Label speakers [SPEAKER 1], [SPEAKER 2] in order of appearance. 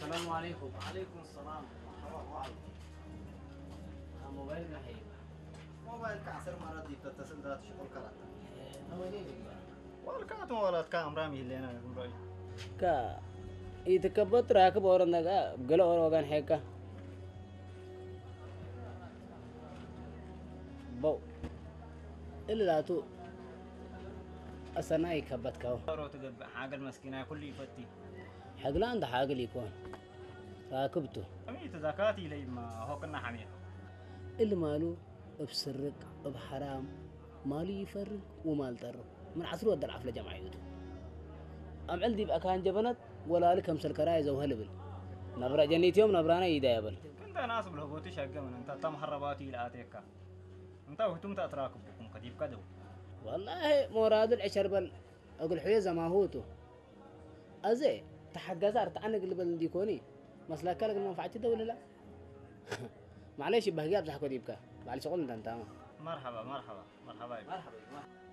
[SPEAKER 1] السلام عليكم.
[SPEAKER 2] وعليكم السلام.
[SPEAKER 1] موبايل محيط.
[SPEAKER 2] موبايل كعسر مرة دي تتصل ذات شغل كرات.
[SPEAKER 1] هو ليه
[SPEAKER 2] والكات ولد كام رامي اللي أنا أقول
[SPEAKER 1] كا يتكبت راكب ورنا كا بقلا ورا هيك بو إلا لا تو أصلا يكبت كاو
[SPEAKER 2] رو تجيب حاجة المسكينة كل يفتي.
[SPEAKER 1] حقلا عند حاجة يكون راكبته
[SPEAKER 2] أمي تذكرتي لي ما هو كنا حميد.
[SPEAKER 1] اللي ماله بسرق بحرام ماله يفرق ومال طرق من عصر ود العفلة جماعيته أم عندي بقى كان جبنت ولا لك امسل كرايز او هلبل نبرا جنيت يوم نبرانا يدايبل
[SPEAKER 2] كنت ناس بالهبوتي شقة من أنت تم حرباتي لآتيك. أنت وهتم تأتراكب بكم كديب كدو.
[SPEAKER 1] والله مراد العشر بل اقول حيزه ما هوتو ازي تحجزار تعنق اللي بنديكوني مسلاك لك المنفعه ده ولا لا معلش بهجاب زحكو ديبكا معلش قول انت
[SPEAKER 2] مرحبا مرحبا مرحبا.
[SPEAKER 1] مرحبا